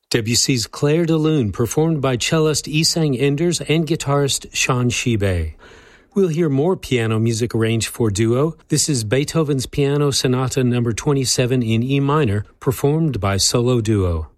Debussy's Clair de Lune, performed by cellist Isang Enders and guitarist Sean Shibe. We'll hear more piano music arranged for duo. This is Beethoven's Piano Sonata No. 27 in E minor, performed by solo duo.